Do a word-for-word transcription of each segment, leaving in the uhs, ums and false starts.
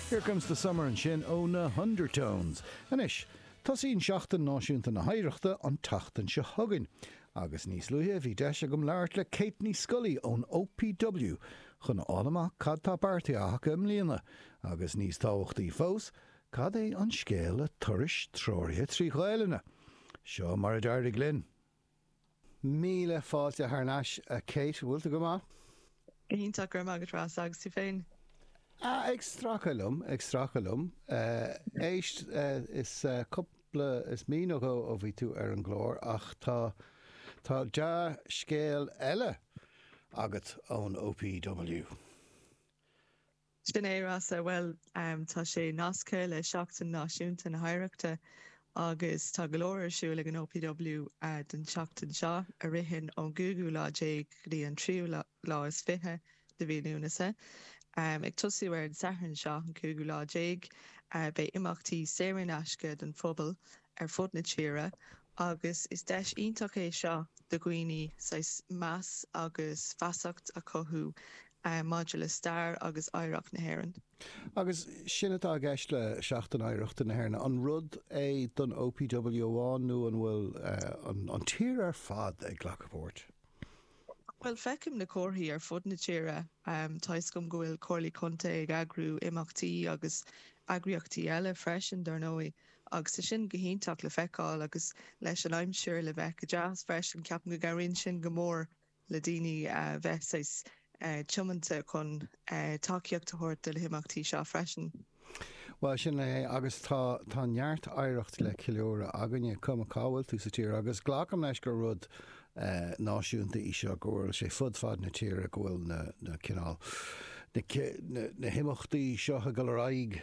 Here comes the summer and sin óna Undertones. Anis, tosín seachtain náisiúnta na haireachta an tachtain se thugann. Agus níos luithe bhí deis agam leart le Caithney Scully ón O P W chun álamach cad tá bartaíocha im líana. Agus níos táhachtaí fós, cad é an scéal turais tróirithe trí ghailena. Seo mar a deirigh linn. Míle fáilte tharnais a Kate, bhfuilta go má? Ínta gur mágad rás agus tú féin. Ah, ag strachalum, ag strachalum. Uh, Éist uh, is uh, couple, is mí nó go ó bhí tú ar an glór, ach tá tá de scéal eile agat ón O P W. Sin é rasa, well, um, tá sé nasca le seachtain náisiúnta na haireachta agus tá go leor siúla an O P W uh, den seachtain seo a rihin ón Google lá déag dí an tríú lá, lá is fithe de bhí núnasa. Um, ag tosí ar an saithrin seo an cúgu lá déag uh, bei imachtaí séireann aisce den phobal ar fud na tíre, agus is deis ionach é seo do gcuoine sais meas agus feasacht a cothú uh, module star agus áireach na hÉireann. Agus sinne tá gceist le seachtain áireachta na hÉireann, an rud é don O P W amháin nó an bhfuil uh, an, an tír ar fad ag Glacaport? Well, fecim na cóthaí ar fud na tíre, um, tais gom go bhfuil cóirlaí conta ag agrú imachtaí agus agriochtaí eile freisin dar nói, agus is sin go hionteach le feiceáil agus leis an aimseir le bheith go deas freisin ceapan go gairinn sin go mór le daoine uh, bheith uh, tiomanta chun uh, takeíochta thuirta le imachtaí seo freisin. Well, sin é agus tá tá neart áireacht le cileóra aganine cum cáhfuil tú sa tír agus ghlacam leis go rud uh, náisiúnta í seo go bhfuil sé fud fad na tíre go bhfuil na, na cinál na, na, na himachtaí seo a go raig.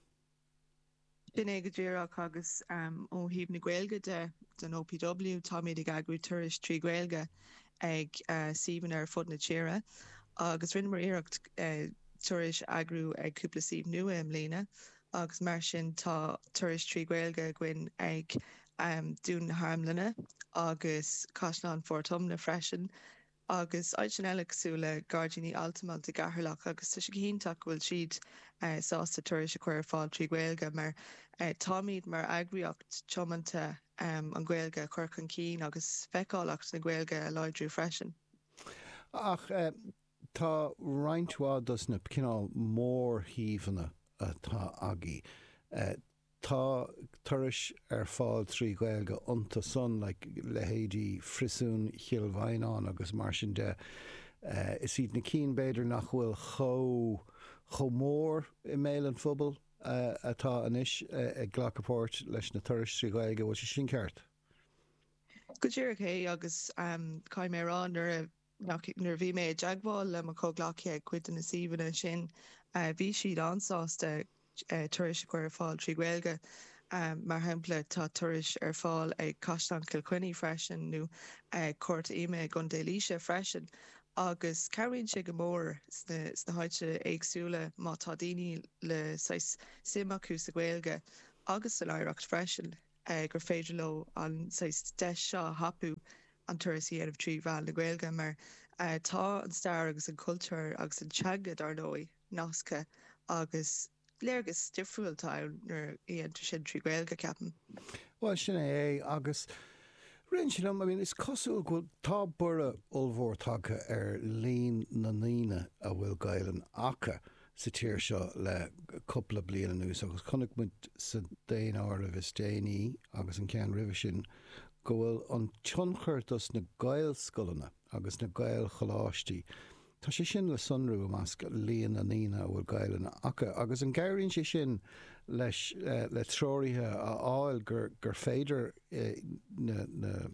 Bin é go ddíreach agus um, ó híomh na Gaeilge de den O P W, tá méid ag agrú turais trí Gaeilge ag uh, síban ar fud na tíre, agus rinne mar iireacht uh, turais agrú ag cúpla síb nua am lína, agus mar sin tá turais trí Gaeilge gcuin ag um, dún na haimlana agus caisleán fortumna freisin, agus áid sin eile cosúla Guardianí Altamal de Gaharlach agus tá sé cíntaach bhfuil siad uh, sásta turais a chuir fáil trí Gaeilge, mar uh, táimid mar agriocht tiomanta um, an Gaeilge chuir chun cín agus feiceálacht na Gaeilge a láidrú freisin. Ach, uh, tá reininthádas na cinál mór híomhanna atá agaí. Uh, tá turais ar fáil trí Gaeilge ionta son like, le héadí frisún chialmhainán agus mar sin de. Uh, is iad na cín beidir nach bhfuil cho, cho mór i méil an phobal uh, atá anis uh, ag Glacaport leis na turais trí Gaeilge bhfuil sé sin ceart? Go dtíreach é agus um, caiim mé rá nuair nar bhí mé deagháil le mar cóglacha ag cuid na síbana sin, uh, bhí siad ansásta uh, turais a chuir fáil trí Gaeilge, um, mar hempla tá turais ar fáil ag Caisleán Kilquinny freisin nó uh, cuairt ime gon Déilíse freisin, agus cearann sé go mór sna háite éagsúla má tá daoine le simachú sa Gaeilge agus sa láireacht freisin uh, gur féidir le an de seo hapú an tuairsaí anmh trí bheal na Gaeilge, mar uh, tá an stair agus an cultúr agus an teagad ar nói nasca agus léargus difriúiltá nar íontar sin trí Gaeilge ceapan. Well, sin é agus rinn sin am, I mean, is cosúil go tá bura olmhórtacha ar líon na níine a bhfuil gailen acha sa tíir seo le coppla bliana nús, agus chunig muid sa déon ára bhís déanaí agus an cean ribh sin go bhfuil an tionchirtas na gail scolanna agus na gail choláistí. Tá sé sin le sunrú measc líon na níine a bhfuil gailen acha, agus an gairíonn sé sin leis uh, le tróirithe a áil gur, gur féidir uh, na, na,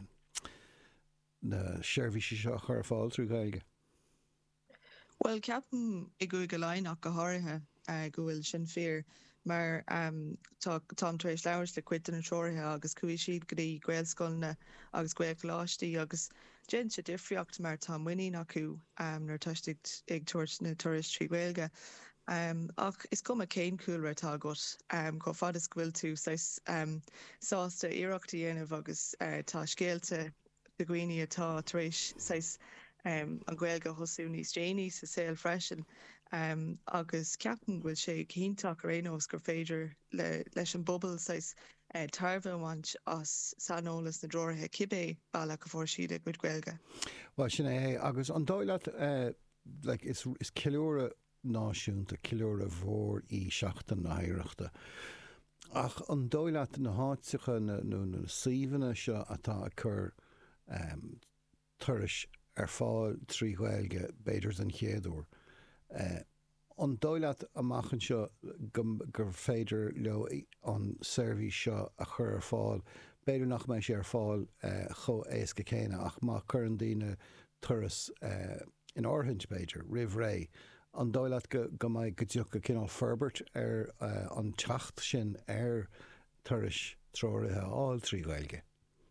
na seirbhísí seo chuir fáil trú Gaeilge. Well, ceapan i gcuig go láinach go háirithe uh, go bhfuil sin fear, mar um, tá tám tar éis leabhars le cuid na tróirithe agus cuaigh siad go dtí gailscoilna agus gail choláistí agus gin sé difriocht mar tá muoín acu um, nar tuistigh ag tuairt na turais trí Gaeilge. Um, ach is cum a céin coolra tá agat um, go fad is bhfuil tú um, sásta iireachtaí dhéanamh agus uh, tá scéalte do gcuoine atá tar éis um, an Gaeilge thosú níos déanaí sa saoil freisin Um, agus ceapan bhfuil sé cíntaach ar éós gur féidir le, leis an bubble sais uh, tarmhaint as sanolalas na droirthe cibé bailach go fór siad ag Gaeilge. Well, sin é agus an dóilead uh, like, is, is cileora náisiúnta, cileora mhór í seachtain na haireachta. Ach an dóilead na háiticha na, na, na síomhanna seo atá a chur um, turais ar fáil trí Gaeilge beidir an chéadúir. Uh, an dóilead amachchan seo gur féidir leo an service seo a chur ar fáil, beidir nach mé sé ar fáil uh, cho éasca chéine ach má chur an daoine turas uh, in áirithint beidir, rih ré. An dóilead go, go mbeidh go dtí go cinál ferbert ar uh, an teacht sin ar turais tróirithe áil trí Gaeilge.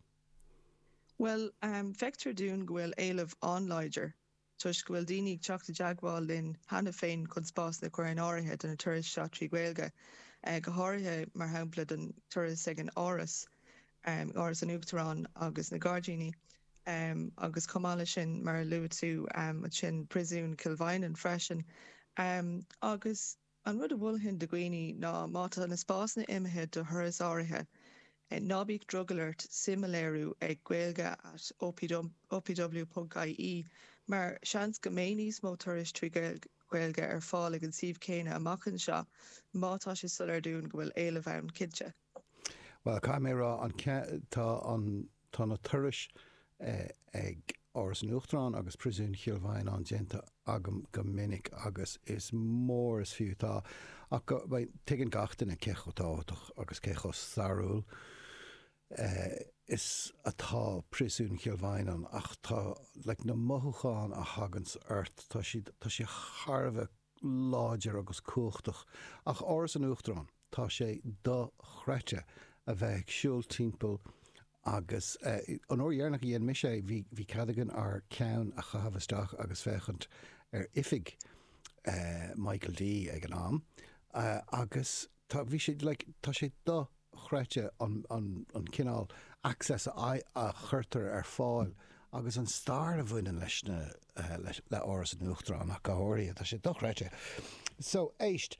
Well, um, vector dún gohfuil éileh anláidir. Tuis gohfuil daoine teachta deagháil linn hena féin chun spás na chuir an áirithe den na turas seo trí Gaeilge. Uh, go háirithe mar hampla den turas ag an áras, um, áras an Uachtarán agus na Gardaíní. Um, agus comála sin mar luú tú um, sin prisún Kilvine freisin. Um, agus an rud a bhfuilhin de Guine ná máta na spás na imithe do thuras áirithe. Nábík drug alert similéirú ag Gaeilge at o p w dot i e mar seans go méníos mó turais trí Gaeilge ar fáil ag an siomh céine amachchan seo mátá sé sular dún go bhfuil éileh ann cibse. Well, cai mé rá an tá an tá na turais uh, ag áras an Uachtarán agus prisún Kilvine an déanta agam go minic agus is mór is fiú tá ach go tuigeann gachtainna cechotáach agus cechos sarúil. Uh, is atá prisún Kilvine an ach tá like, na mothúcháin a hagans ort tá si charbheith láidir agus cuachtach ach áras an Uachtarán tá sé do chreite a bheith siúil timpeall agus uh, an ódhearnach dhéon mi sé bhí cadagan ar ceann a chahabhasteach agus fechant ar ifig uh, Michael D ag an am uh, agus tá bhí sé like, tá sé do chreite an, an, an cinál access a, a chuirtar ar fáil agus an star a bhainean leis na uh, le, le áras an Uachtarán ach gohairí tá sé do chreite. So éist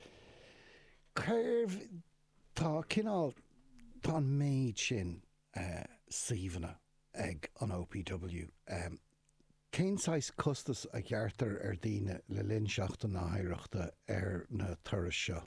curv tá cinál tá an méid sin Uh, síomhanna ag an O P W. Um, Céinsáis costas a gheartar ar daoine le linn seachta na haireachta ar na turais seo?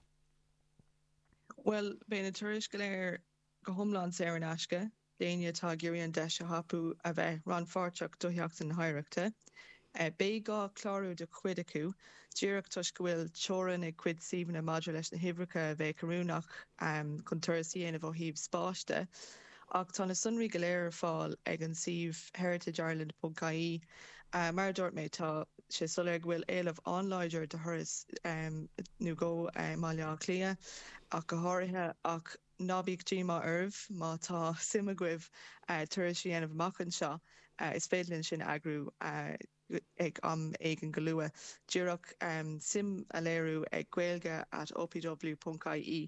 Well, bé na turais go léir go thomláin sé an aisce, daoine atá géiríonn deis a hapú a bheith ran fáteach dútheachta na haireachta. Uh, bé gá chlárú de chuid acu, díreach tuis go bhfuil teorann ag cuid síomhanna maidir leis na hibhreacha a bheith carúnach um, chun turas dhéanamh ó híomh spáiste. Ach tá na sunraí go léir fáil ag an siomh heritage ireland dot i e uh, mar dúirt méid tá sé sular go bhfuil éileh anláidir de thuras um, nó go uh, maiile clia ach go háirithe ach nábíag díma urbh má tá simaguibh uh, turas dhéanamh machchan seo uh, is féidirlinn sin agrú uh, ag am ag an golua. Díreach um, sim a léirú ag Gaeilge at o p w dot i e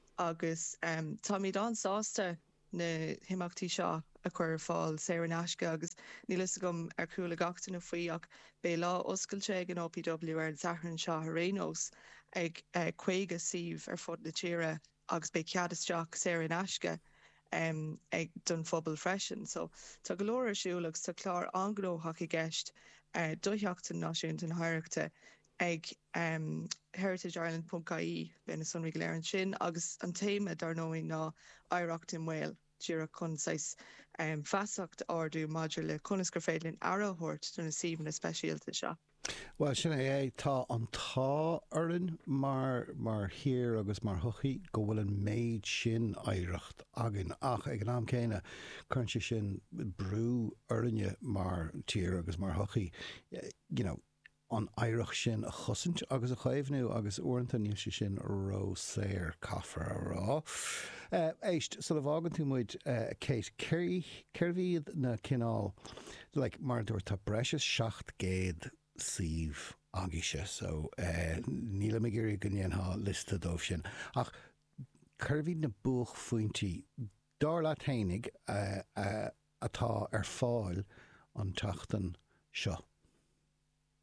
agus um, tá míad an sásta na himachtaí seo a chuir fáil sé an aisce agus nílas gom ar cúla gachtain na faoi ach bé lá oscailte ag an O P W ar an sahrann seo a rénos ag uh, chuige síomh ar fud na tíre agus bé ceadasteach sé an aisce um, ag don phobal freisin. So tá go leor siúlagus tá clár angróthach i gceist uh, dútheachta náisiúnta an haireachta ag um, heritage ireland dot i e be na sunraí go léir an sin agus an téime dar nóí ná Oireacht in Wales díreach chun sais um, feasacht ardú maidir le conas gur féidirlinn airthirt don na síomhanna speisialta seo. Well, sin é tá an tá oireann mar mar hir agus mar thuchaí go bhfuil an méid sin Oireacht agin ach ag an am céine chuintse sin brú oireanne mar tír agus mar thuchaí you know, an Oireach sin a chosint agus a chaimhnú agus uanta níl sé sin ró séir caafar rá. Uh, éist, so le bhágan tú muid uh, Kate, ceirhíad na cinál like, mar dúir tá breis seacht géad síomh agise, so uh, níla mé gurí gnéantha lista dómh sin. Ach, ceirhíad na buach faointí dar le tainig uh, uh, atá ar fáil an teachtain seo.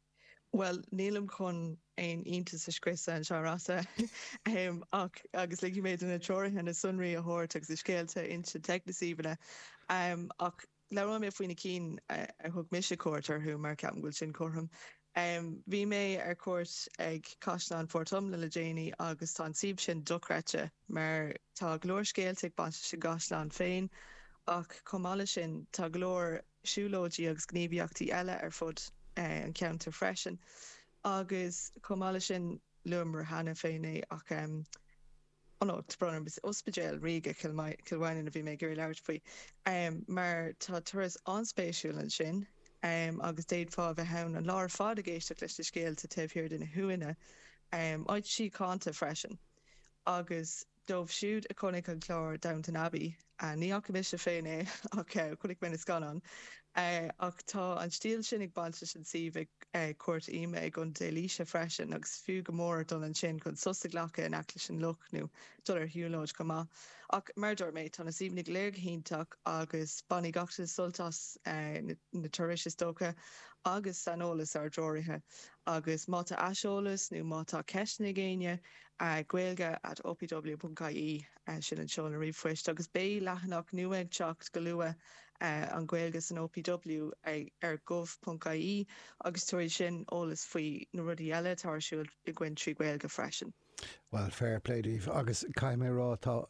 Well, nílam chun ein iontas a scrisa an seo rasa um, ach agus le méid in a troirthe na sunraí a thuirt agus is scéalta inse technisíbana um, ach le mé faoine cín a thug mis cuairtar thu mar ceapan gúil sin chom. Um, bhí mé ar cuairt ag Caisleán Fortumla le déanaí agus tá sib sin duchreite mar tá glór scéalta ag bant sin Caisleán féin ach comála sin tá glór siúlóidí agus gníomhíochtaí eile ar fud uh, an ceantar freisin agus comála sin lumar hana féin ach um, oh no, brenn bis ospedéil Riga Kilwine a bhí mé gur leir faoi um, mar tá turas anspéisiúil an sin Um, agus déad fá bheith hán an lár fád a géisteach leis de scéalta taobhhirir duna thuine um, áid si cáanta freisin. Agus dómh siúd a chunig an chlár Downton Abbey a ní acha mis féin é ach chunig mena scanan. Uh, ach tá an stíl sin ag bailta sin sih uh, cuairt ime ag an délíise freisin agus fiú go mór don an sin chun susta ghlacha in acla sin luch nó dul ar hiúlóid go má. Ach murdor méid tá na síbnig léirghíntaach agus bannig gachta sultas uh, na, na tuiris tócha agus sanolas ar droirithe agus máta aseolalas nó máta ceisna géine uh, gweilge at o p w dot c i uh, sin an seán a riomhfuist agus bé lechanach nuag teacht go lua uh, an gweilge san O P W uh, ar gov dot c i agus tuair sin ólas faoi na rudí eile tarsúil i gcuin trí gweilge freisin. Well, fair play, Dave. Agus caiim mé rá tá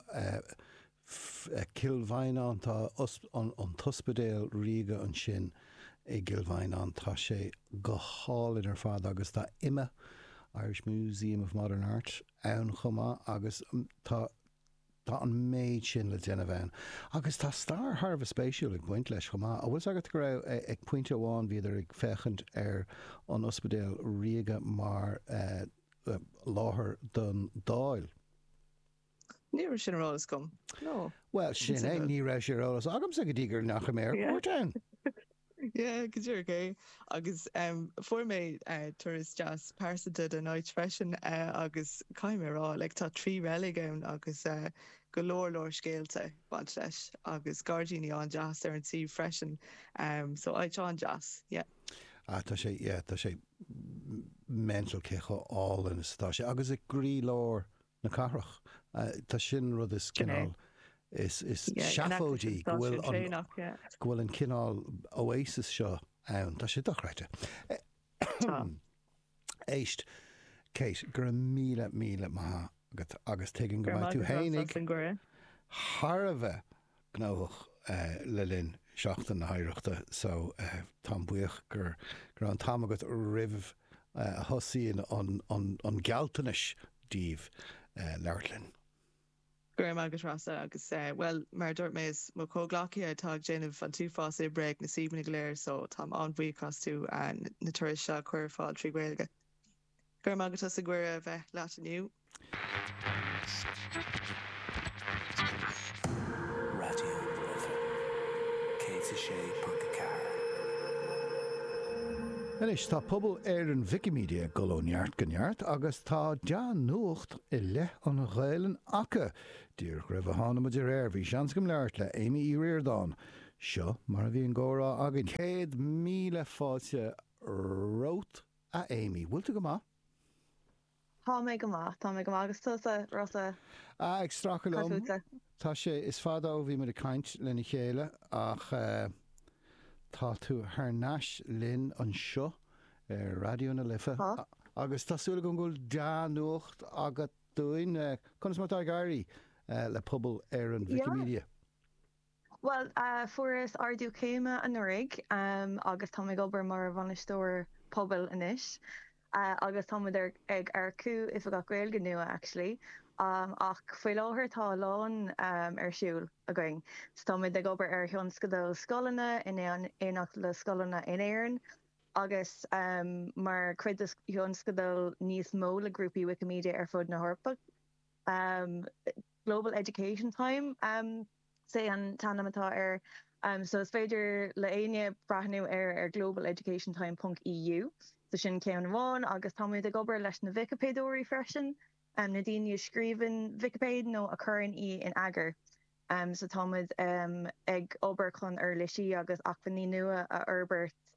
uh, Kilbhaineán tá an, an tuspedéil Riga an sin i Kilbhaineán tá sé go hálinn ar fad agus tá ime Irish Museum of Modern Art ann chumá agus um, tá tá an méid sin le déanamh bhein. Agus tá star Harbh spéisiúil ag buint leis chumá. A bhfuil agat go raibh ag, ag pointe amháin bhíidir ag fechant ar an ospedéil Riga mar uh, uh, láthair don dáil. Ní sin rólas gom. No. Well, sin é ní raibh sé rólas agam sa go dtígur nach go méir cuairtein. Yeah, go dtíir gé agus um, fuair mé uh, turas jazz páirsadad an áid freisin uh, agus caiim rá le tá trí rélig ann agus uh, go leor leor scéalta bant leis agus gardíní an jazz ar an si freisin um, so áid an jazz, yeah. Ah, tá sé, yeah, tá sé mental cecho all in is tá sé agus ag grí leor na carach. Uh, tá sin rud is cinál is is Yeah, seafóidí connected to bhfuil Station an Trénach, yeah. bhfuil an cinál Oasis seo ann tá sé dochreite. Tá. Éist Kate gur míle míle maithe agat agus tuigeann go Gur mbeidh tú maith agus hénig an gcuireadh. Tharbheith gnáthach uh, le linn seachtain na haireachta so uh, tá buíoch gur gur an tam agat ribh uh, thosaíonn an, an, an gealtanis díomh uh, leirlinn. Gur agus rasa agus uh, well mar dúirt mé is mo cóglaci atá déanamh an túfás é breig na síbna go léir so tá an bhuí cosú a na tuiris se chuir fáil trí ghaeilge. Gur agus a gcuir a bheith leat aniu. Radio Katie Shea Punkacar. Enis tá pobl ar an Wikimedia golóneart ganneart agus tá dean nuacht i le an ghéilen acha. Dír raibh a hána muidir air bhí seans gom leart le Amy í Riordan. Seo mar a bhí an górá agin céad míle fáilte rót a Amy. Bhfuil tú go má? Tá mé go má, tá mé go má agus tusa rosa Ah, ag strachalom. cosúta. Tá sé is fada ó bhí mar a caint lena chéile ach uh, tá tú th náis linn an seo ar radio na lifa. Ha? A- agus tásúla go ghfuil deanúcht agat dúin uh, chunas mar tá gairí uh, le pobl ar an Yeah. Wikimedia. Well, uh, furas ardú céime an nurig um, agus tá mé gobar mar a bhanistóir pobl inis. Uh, agus tá ar ag ar cú is a gacuil go nua actually. Um, ach foioi láthir tá lán um, ar siúil a going. So tá de gobar ar thionscadal scolanna in éan éach le scolanna in éan. Agus um, mar cuid thionscadal níos mó le grúpi Wikimedia ar fud na Harpa. Um, Global Education Time um, sé an tanamatá ar um, so is féidir le aine brathniú ar ar global education time dot e u so sin cean bháin agus táid a gobar leis na Wikipédóí freisin um, na daine scríban Wikipéd nó a churann í in agar um, so táid um, ag obair chun ar leisí agus achfaní nua a Herbert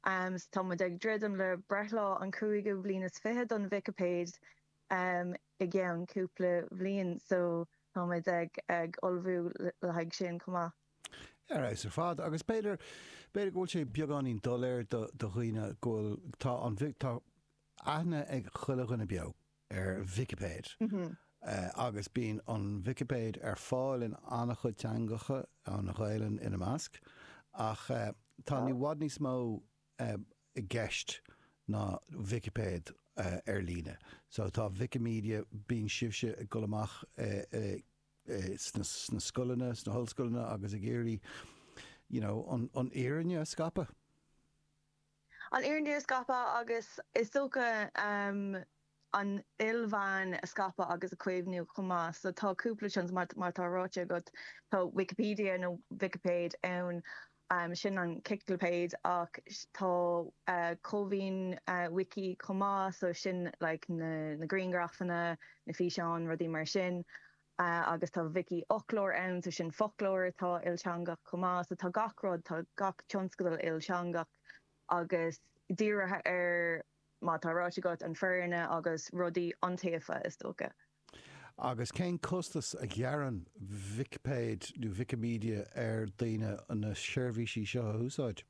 Um, so tá ag dredum le brethla an cúige bblion is fiche don Wikipéid um, i gceann cúpla bblion, so tá ag ag olbhú le haig sin comá. Ar is ar fad, agus beidir beidir ghfuil sé beagán dóir do chuoine ghfuil tá an tá aithne ag chuileganna beag ar Wikipéid. Mm-hmm. Uh, agus bíon an Wikipéid ar fáil in annacha teangacha an ghaeilin ina measc, ach uh, tá ní bhhad níos mó uh, i gceist ná Wikipéid uh, ar líne. So tá Wikimedia bíon sibse go amach uh, uh, uh, sna scolanna, sna hallscolanna agus a géirí, you know, an, an éirinne scapa. An éirinne scapa agus is soca um, an ilbhain a scapa agus a cuimhniú chumá, so tá cúpla sin mar mar tá ráte go tá Wikipedia nó Wikipéid ann um, sin an Kicklpéid ach tá uh, cóhín uh, wiki chumá, so sin like, na, na greengraffanna na físeán rudí mar sin uh, agus tá wiki ochlór ann, so sin folklór tá ilseangach chumá, so tá gachrod tá gach tionscadal ilseangach agus díirithe ar má tá ráte got an fearne agus rudaí antaofa is tócha. Agus cén costas a ghearan Wikipéid nó Wikimedia ar daine na seirbhísí seo a úsáid?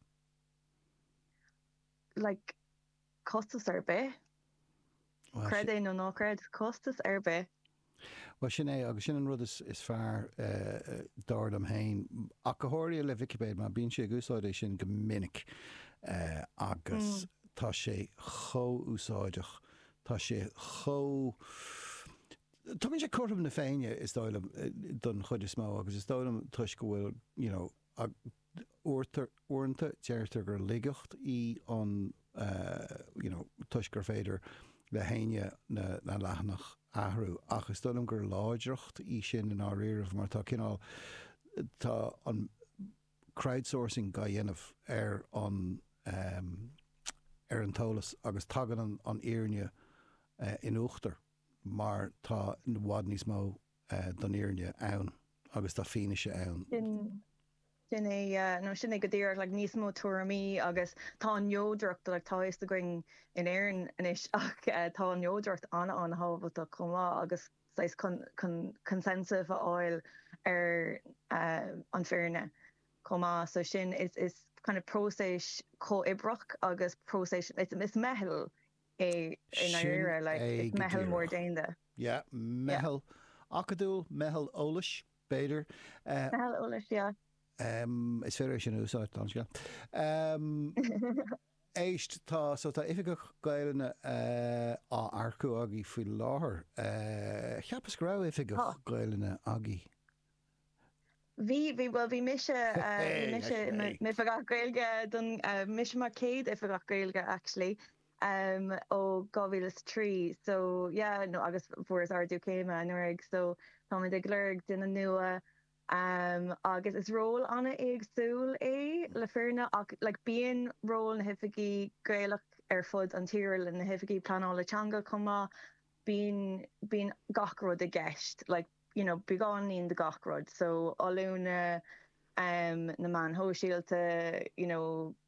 Like, costas ar be? Well, Cred é nó ná cred, costas ar be? Well, sin é, agus sin an rud is, is fear uh, dáir am hain. Ach go háirí le Wikipéid, má bíonn sé úsáid é sin go minic uh, agus mm. tá sé cho úsáideach, tá sé cho... Tá minn sé cuatam na féine is dáilm don chud is mó, agus is dáilm tuis go bhfuil, you know, uanta teirtar gur ligecht í an, uh, you know, tuis gur féidir le haine na, na leathanach ahrú, ach is dáilm gur láidreacht í sin in á riamh, mar tá cinál tá an crowdsourcing ga dhéanamh ar an um, ar an tolas agus tagan an, an éirne uh, in uachtar, mar tá bhhad níos mó uh, don éirne ann agus tá fiine se ann. Sin é uh, no sin é go dtíir like, níos mó tuairimí agus tá an jódreacht like, tá is going in éireann inis ach uh, tá an jódreacht anna an hábhata chumá agus sais con, con, consensive a áil ar uh, an fearne chumá, so sin is, is kind of próséis co-ibrach agus próséis it's, it's mehel é in éire, like it's mehel mór déinde. Yeah, mehel yeah. Acadúil, mehel ólas, beidir. Uh, mehel ólas, yeah. Um, is féidir sin úsáid tan seo. Um, éist tá, so tá ifigach gaiilena uh, á arcú agé faoi láthair. Uh, Cheapas go raibh ifigach gaiilena agé. Vi vi well vi mise mise me forgot gaelge done uh, mise mar cade if forgot gaelge actually um o govilas tree, so yeah no agus for ardu came an rig, so Tommy de glurg din a nua um agus is roll on a ag soul a le ferna like being roll na hifigi gaelach er fud an tyril and na hifigi plan all changa comma being being gachro de guest like you know, begun in the gachrod. So, aluna um, na man ho shielte, you know,